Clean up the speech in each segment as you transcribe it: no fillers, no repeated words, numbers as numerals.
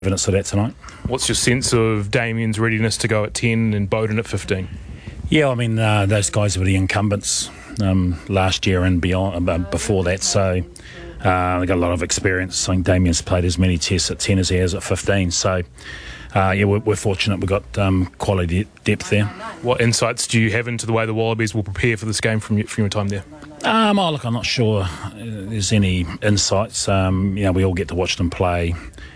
evidence of that tonight. What's your sense of Damien's readiness to go at 10 and Bowden at 15? Yeah, I mean, those guys were the incumbents last year and beyond, before that, so they got a lot of experience. I think Damien's played as many tests at 10 as he has at 15, so we're fortunate we've got quality depth there. What insights do you have into the way the Wallabies will prepare for this game from your time there? I'm not sure there's any insights. We all get to watch them play.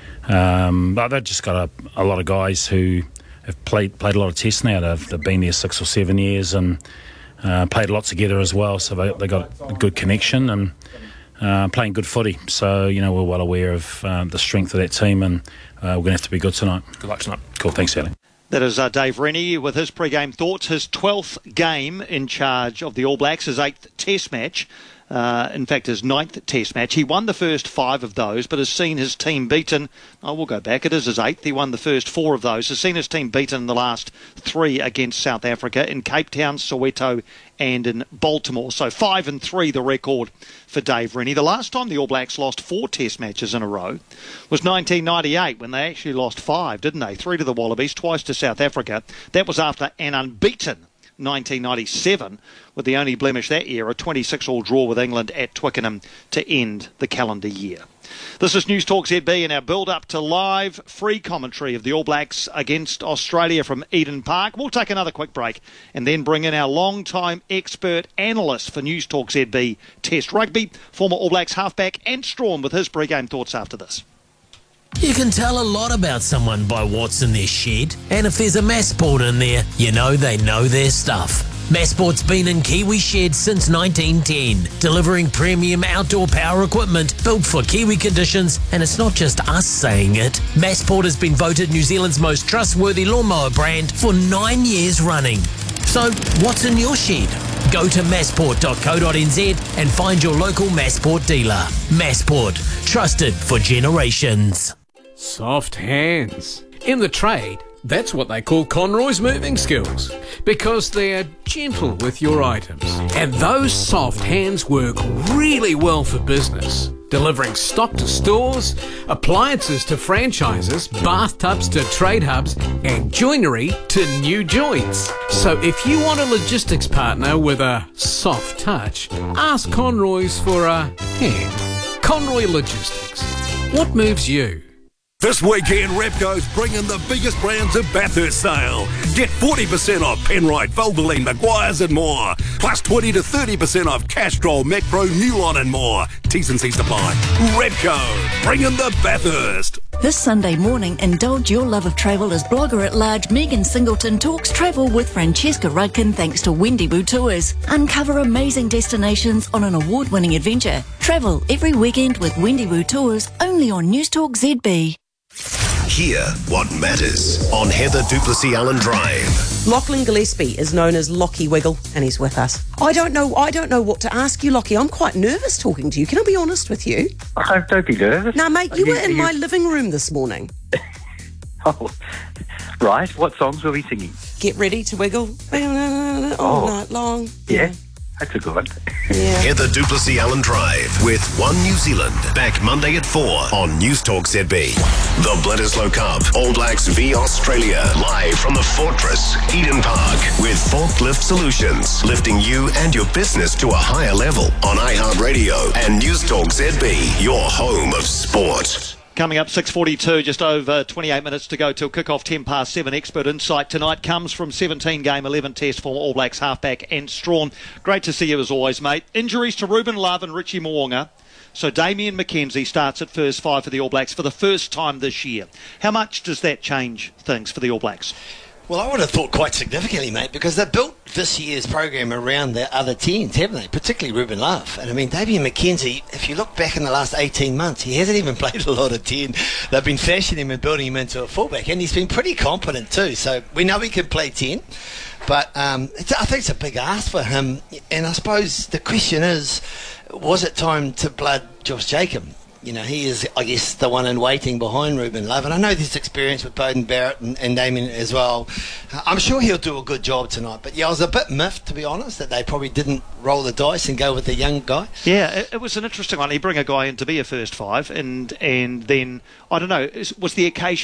But they've just got a lot of guys who have played a lot of tests now. They've been there 6 or 7 years and played a lot together as well. So they got a good connection and playing good footy. So we're well aware of the strength of that team, and we're going to have to be good tonight. Good luck tonight. Cool, thanks, Ali. That is Dave Rennie with his pre-game thoughts. His 12th game in charge of the All Blacks, his 8th Test match. In fact, his 9th Test match. He won the first 5 of those, but has seen his team beaten. We'll go back. It is his 8th. He won the first 4 of those. Has seen his team beaten in the last 3 against South Africa, in Cape Town, Soweto and in Baltimore. So 5-3 the record for Dave Rennie. The last time the All Blacks lost 4 Test matches in a row was 1998, when they actually lost 5, didn't they? 3 to the Wallabies, twice to South Africa. That was after an unbeaten 1997, with the only blemish that year, a 26-all draw with England at Twickenham to end the calendar year. This is News Talk ZB and our build-up to live free commentary of the All Blacks against Australia from Eden Park. We'll take another quick break and then bring in our long-time expert analyst for News Talk ZB Test Rugby, former All Blacks halfback Ant Strawn, with his pre-game thoughts after this. You can tell a lot about someone by what's in their shed, and if there's a Massport in there, they know their stuff. Massport's been in Kiwi sheds since 1910, delivering premium outdoor power equipment built for Kiwi conditions, and it's not just us saying it. Massport has been voted New Zealand's most trustworthy lawnmower brand for 9 years running. So, what's in your shed? Go to massport.co.nz and find your local Massport dealer. Massport, trusted for generations. Soft hands. In the trade, that's what they call Conroy's moving skills, because they're gentle with your items. And those soft hands work really well for business, delivering stock to stores, appliances to franchises, bathtubs to trade hubs, and joinery to new joints. So if you want a logistics partner with a soft touch, ask Conroy's for a hand. Conroy Logistics. What moves you? This weekend, Repco's bringing the biggest brands of Bathurst sale. Get 40% off Penrite, Valvoline, Maguire's and more. Plus 20 to 30% off Castrol, Macpro, Newlon and more. T's and C's apply. Repco, bringing the Bathurst. This Sunday morning, indulge your love of travel as blogger-at-large Megan Singleton talks travel with Francesca Rudkin thanks to Windywoo Tours. Uncover amazing destinations on an award-winning adventure. Travel every weekend with Windywoo Tours, only on News Talk ZB. Hear what matters on Heather Duplessis Allen Drive. Lachlan Gillespie is known as Lockie Wiggle, and he's with us. I don't know what to ask you, Lockie. I'm quite nervous talking to you. Can I be honest with you? Oh, don't be nervous. No, mate, you were in my living room this morning. Oh, right. What songs were we singing? Get ready to wiggle all night long. Yeah. That's a good one. Yeah. Heather Duplessis Allen Drive with One New Zealand. Back Monday at 4 on News Talk ZB. The Bledisloe Cup. All Blacks v Australia. Live from the Fortress, Eden Park. With Forklift Solutions. Lifting you and your business to a higher level. On iHeartRadio and News Talk ZB. Your home of sport. Coming up, 6:42, just over 28 minutes to go till kick-off, 7:10. Expert insight tonight comes from 17-game 11 test former All Blacks halfback Ant Strawn. Great to see you as always, mate. Injuries to Ruben Love and Richie Mo'unga. So Damien McKenzie starts at first 5 for the All Blacks for the first time this year. How much does that change things for the All Blacks? Well, I would have thought quite significantly, mate, because they built this year's program around their other teams, haven't they? Particularly Ruben Love. And I mean, Damien McKenzie, if you look back in the last 18 months, he hasn't even played a lot of 10. They've been fashioning him and building him into a fullback, and he's been pretty competent too. So we know he can play 10, but I think it's a big ask for him. And I suppose the question is, was it time to blood Josh Jacob? he is, I guess, the one in waiting behind Ruben Love. And I know there's experience with Beauden Barrett and Damien as well. I'm sure he'll do a good job tonight. But I was a bit miffed, to be honest, that they probably didn't roll the dice and go with the young guy. Yeah, it was an interesting one. He bring a guy in to be a first five, and then, I don't know, was the occasion